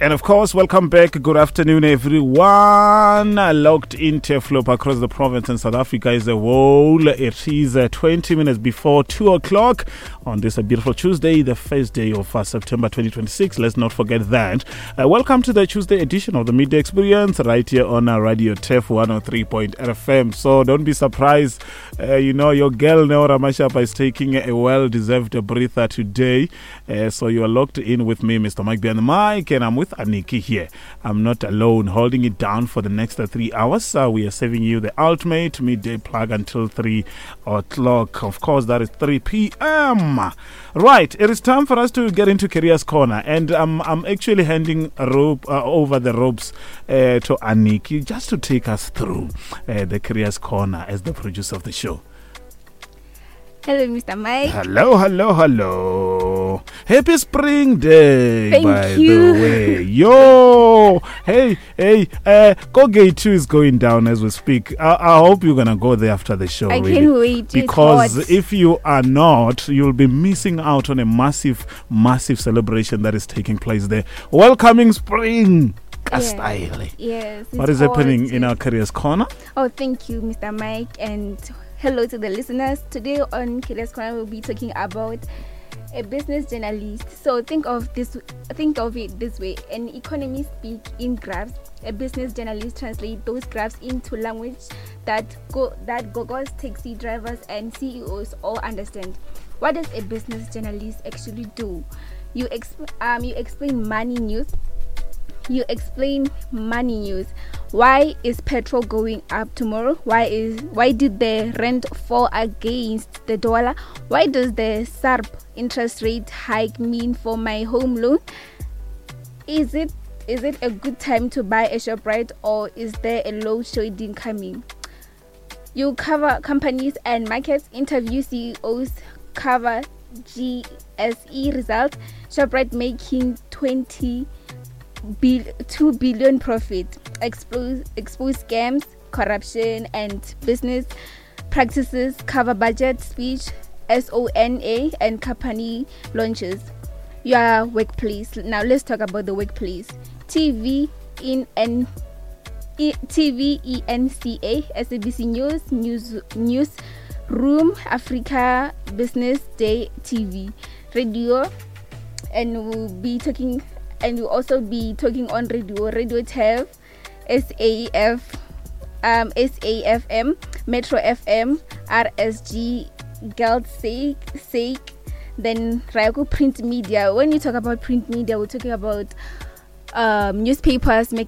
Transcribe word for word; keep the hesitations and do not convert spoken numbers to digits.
And of course, welcome back. Good afternoon, everyone. Locked in Teflop across the province and South Africa is the whole. It is uh, twenty minutes before two o'clock on this uh, beautiful Tuesday, the first day of uh, September twenty twenty-six. Let's not forget that. Uh, welcome to the Tuesday edition of the Midday Experience right here on uh, Radio Tef one oh three point eight F M. So don't be surprised. Uh, you know, your girl Neora Mashapa is taking a well-deserved breather today. Uh, so you are locked in with me, Mister Mike behind the mic, and I'm with Aniki here. I'm not alone holding it down for the next uh, three hours. Uh, we are serving you the ultimate midday plug until three o'clock. Of course, that is three p.m. Right, it is time for us to get into Careers Corner, and um, I'm actually handing a rope, uh, over the ropes uh, to Aniki just to take us through uh, the Careers Corner as the producer of the show. Hello, Mister Mike. Hello, hello, hello. Happy Spring Day, Thank by you. the way. Yo, hey, hey, uh, Colgate two is going down as we speak. I, I hope you're going to go there after the show. I really. can't wait. Because It's hot. if you are not, you'll be missing out on a massive, massive celebration that is taking place there. Welcoming spring. Kastyle. Yes. What it's is happening hot. in our Careers Corner? Oh, thank you, Mister Mike, and hello to the listeners. Today on Careers Corner, we'll be talking about a business journalist. So think of this, think of it this way: an economist speak in graphs. A business journalist translate those graphs into language that go that Google's taxi drivers and C E Os all understand. What does a business journalist actually do? You exp- um you explain money news. You explain money news. Why is petrol going up tomorrow? Why is why did the rent fall against the dollar? Why does the S A R P interest rate hike mean for my home loan? Is it is it a good time to buy a ShopRite, or is there a load shedding coming? You cover companies and markets, interview C E Os, cover G S E results. ShopRite making twenty Bil- two billion profit, expose expose scams, corruption, and business practices, cover budget speech, S O N A, and company launches. Your workplace. Now let's talk about the workplace. T V in N e- T V E N C A, S A B C News, News Newsroom, Africa Business Day T V, radio, and we'll be talking. And we'll also be talking on radio, Radio Tef, S A F, um, S A F M, Metro F M, R S G, Geld Sake, Sake, then Rayaku Print Media. When we talk about print media, we're talking about um, newspapers, mag-